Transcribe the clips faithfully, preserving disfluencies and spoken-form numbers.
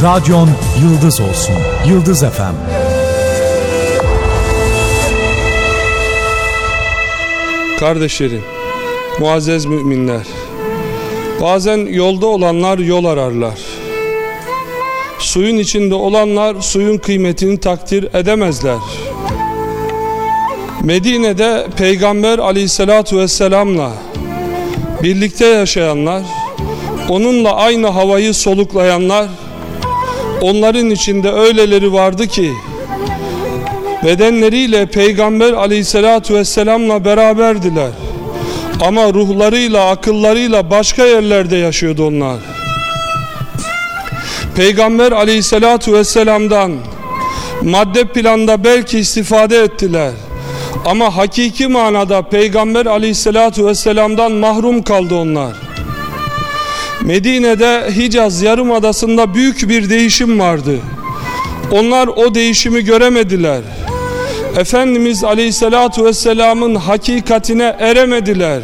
Radyon yıldız olsun. Yıldız F M. Kardeşlerim, muazzez müminler, bazen yolda olanlar yol ararlar. Suyun içinde olanlar suyun kıymetini takdir edemezler. Medine'de Peygamber Aleyhisselatü Vesselam'la birlikte yaşayanlar, onunla aynı havayı soluklayanlar, onların içinde öyleleri vardı ki bedenleriyle Peygamber Aleyhisselatü Vesselam'la beraberdiler. Ama ruhlarıyla, akıllarıyla başka yerlerde yaşıyordu onlar. Peygamber Aleyhisselatü Vesselam'dan madde planda belki istifade ettiler. Ama hakiki manada Peygamber Aleyhisselatü Vesselam'dan mahrum kaldı onlar. Medine'de Hicaz Yarımadası'nda büyük bir değişim vardı. Onlar o değişimi göremediler. Efendimiz Aleyhisselatü Vesselam'ın hakikatine eremediler.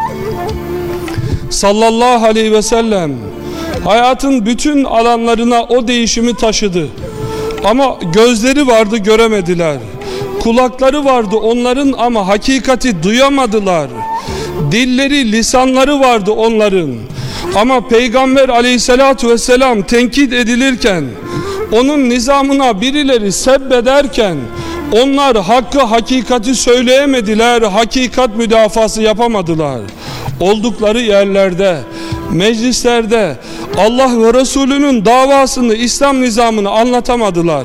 Sallallahu aleyhi ve sellem hayatın bütün alanlarına o değişimi taşıdı. Ama gözleri vardı, göremediler. Kulakları vardı onların ama hakikati duyamadılar. Dilleri, lisanları vardı onların. Ama Peygamber Aleyhisselatü Vesselam tenkit edilirken, onun nizamına birileri sebbederken, onlar hakkı, hakikati söyleyemediler, hakikat müdafası yapamadılar. Oldukları yerlerde, meclislerde Allah ve Resulünün davasını, İslam nizamını anlatamadılar.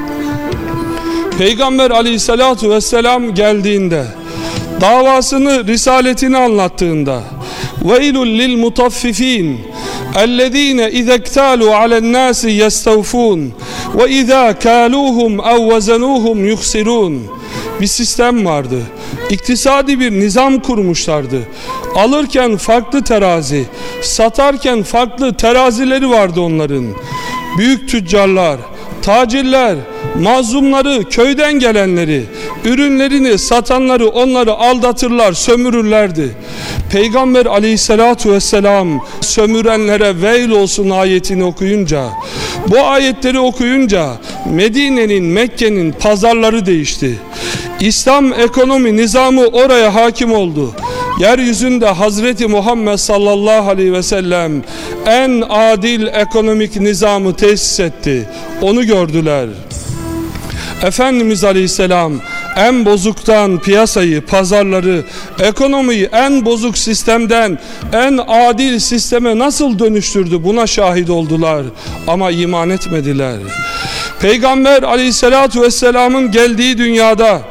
Peygamber Aleyhisselatü Vesselam geldiğinde, davasını, risaletini anlattığında وَيْلٌ لِلْمُطَفِّفِينَ اَلَّذ۪ينَ اِذَا اكْتَالُوا عَلَى النَّاسِ يَسْتَوْفُونَ وَاِذَا كَالُوهُمْ اَوْ وَزَنُوهُمْ يُخْسِرُونَ. Bir sistem vardı. İktisadi bir nizam kurmuşlardı. Alırken farklı terazi, satarken farklı terazileri vardı onların. Büyük tüccarlar, tacirler, mazlumları, köyden gelenleri, ürünlerini satanları onları aldatırlar, sömürürlerdi. Peygamber Aleyhisselatü Vesselam sömürenlere veil olsun ayetini okuyunca, bu ayetleri okuyunca Medine'nin, Mekke'nin pazarları değişti. İslam ekonomi nizamı oraya hakim oldu. Yeryüzünde Hazreti Muhammed sallallahu aleyhi ve sellem en adil ekonomik nizamı tesis etti. Onu gördüler. Efendimiz Aleyhisselam en bozuktan piyasayı, pazarları, ekonomiyi en bozuk sistemden en adil sisteme nasıl dönüştürdü, buna şahit oldular. Ama iman etmediler. Peygamber Aleyhisselatü Vesselam'ın geldiği dünyada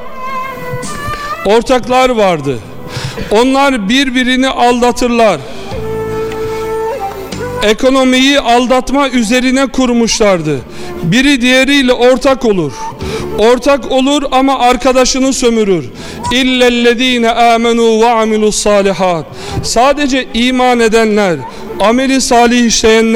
ortaklar vardı. Onlar birbirini aldatırlar. Ekonomiyi aldatma üzerine kurmuşlardı. Biri diğeriyle ortak olur. Ortak olur ama arkadaşını sömürür. İllellezine amenu ve amilus salihat. Sadece iman edenler, ameli salih işleyenler